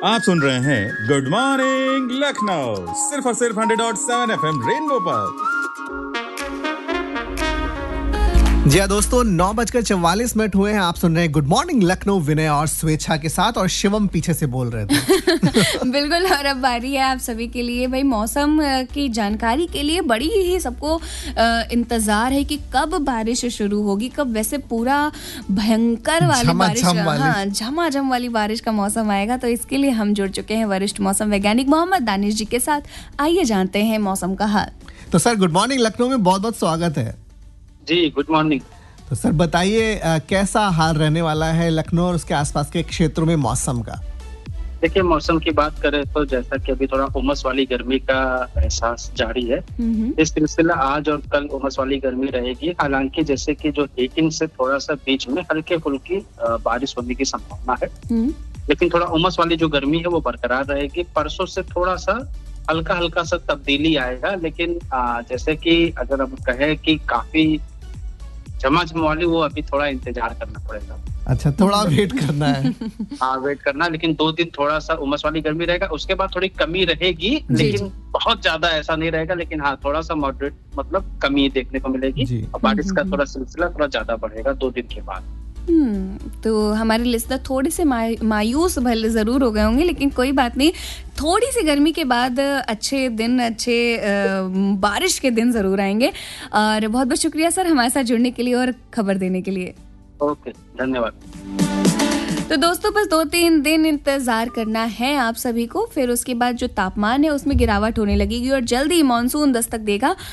आप सुन रहे हैं गुड मॉर्निंग लखनऊ सिर्फ और सिर्फ 100.7 एफएम रेनबो पर। जी हाँ दोस्तों, 9:44 हुए हैं। आप सुन रहे हैं गुड मॉर्निंग लखनऊ विनय और स्वेच्छा के साथ, और शिवम पीछे से बोल रहे थे। बिल्कुल, और अब बारी है आप सभी के लिए भाई मौसम की जानकारी के लिए। बड़ी ही सबको इंतजार है कि कब बारिश शुरू होगी, कब वैसे पूरा भयंकर वाली बारिश, हाँ झमाझम वाली बारिश का मौसम आएगा। तो इसके लिए हम जुड़ चुके हैं वरिष्ठ मौसम वैज्ञानिक मोहम्मद दानिश जी के साथ। आइए जानते हैं मौसम का हाल। तो सर, गुड मॉर्निंग लखनऊ में बहुत बहुत स्वागत है। जी गुड मॉर्निंग। तो सर बताइए, कैसा हाल रहने वाला है लखनऊ और उसके आसपास के क्षेत्रों में मौसम का? देखिए, मौसम की बात करें तो जैसा कि अभी थोड़ा उमस वाली गर्मी का एहसास जारी है। इस सिलसिला आज और कल उमस वाली गर्मी रहेगी। हालांकि जैसे कि जो हीटिंग से थोड़ा सा बीच में हल्के फुल्की बारिश होने की संभावना है, लेकिन थोड़ा उमस वाली जो गर्मी है वो बरकरार रहेगी। परसों से थोड़ा सा हल्का हल्का सा तब्दीली आएगा, लेकिन जैसे कि अगर हम कहें कि काफी झमाझम वाली, वो अभी थोड़ा इंतजार करना पड़ेगा। अच्छा, थोड़ा वेट करना है। हाँ, वेट करना। लेकिन 2 दिन थोड़ा सा उमस वाली गर्मी रहेगा, उसके बाद थोड़ी कमी रहेगी, लेकिन बहुत ज्यादा ऐसा नहीं रहेगा। लेकिन हाँ, थोड़ा सा मॉडरेट मतलब कमी देखने को मिलेगी। और बारिश का थोड़ा सिलसिला थोड़ा ज्यादा बढ़ेगा 2 दिन के बाद। तो हमारे लिस्टर थोड़े से मायूस भले जरूर हो गए होंगे, लेकिन कोई बात नहीं। थोड़ी सी गर्मी के बाद अच्छे दिन, अच्छे बारिश के दिन जरूर आएंगे। और बहुत बहुत शुक्रिया सर हमारे साथ जुड़ने के लिए और खबर देने के लिए। ओके, धन्यवाद। तो दोस्तों, बस 2-3 दिन इंतजार करना है आप सभी को। फिर उसके बाद जो तापमान है उसमें गिरावट होने लगेगी और जल्दी मानसून दस्तक देगा।